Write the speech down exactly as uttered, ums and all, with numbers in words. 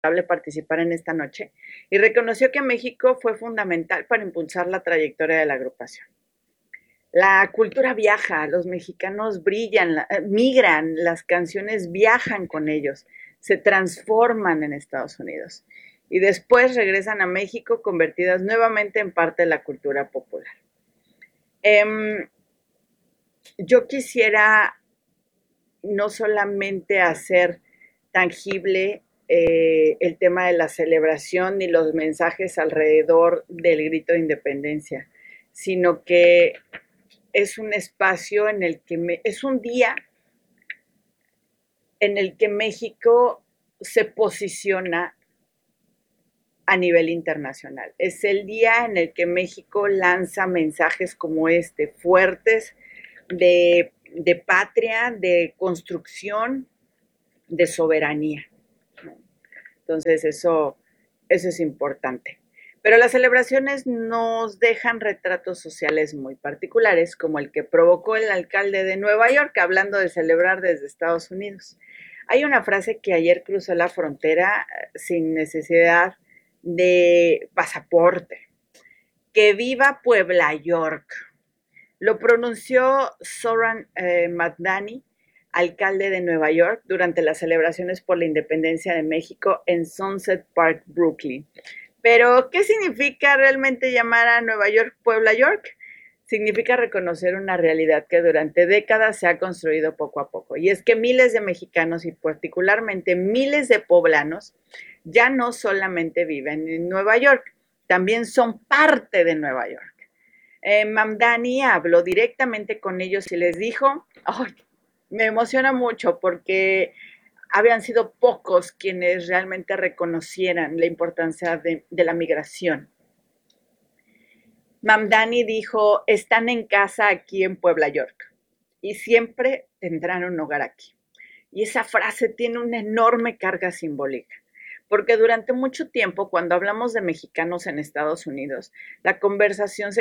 participar en esta noche y reconoció que México fue fundamental para impulsar la trayectoria de la agrupación. La cultura viaja, los mexicanos brillan, migran, las canciones viajan con ellos, se transforman en Estados Unidos y después regresan a México convertidas nuevamente en parte de la cultura popular. Eh, yo quisiera no solamente hacer tangible eh, el tema de la celebración y los mensajes alrededor del grito de independencia, sino que es un espacio en el que me, es un día en el que México se posiciona a nivel internacional. Es el día en el que México lanza mensajes como este, fuertes de, de patria, de construcción, de soberanía. Entonces eso, eso es importante. Pero las celebraciones nos dejan retratos sociales muy particulares, como el que provocó el alcalde de Nueva York, hablando de celebrar desde Estados Unidos. Hay una frase que ayer cruzó la frontera sin necesidad de pasaporte. Que viva Puebla York. Lo pronunció Zohran eh, Mamdani, alcalde de Nueva York, durante las celebraciones por la independencia de México en Sunset Park, Brooklyn. Pero, ¿qué significa realmente llamar a Nueva York Puebla York? Significa reconocer una realidad que durante décadas se ha construido poco a poco. Y es que miles de mexicanos y particularmente miles de poblanos ya no solamente viven en Nueva York, también son parte de Nueva York. Eh, Mamdani habló directamente con ellos y les dijo, oh, me emociona mucho porque habían sido pocos quienes realmente reconocieran la importancia de, de la migración. Mamdani dijo, están en casa aquí en Puebla York y siempre tendrán un hogar aquí. Y esa frase tiene una enorme carga simbólica, porque durante mucho tiempo, cuando hablamos de mexicanos en Estados Unidos, la conversación se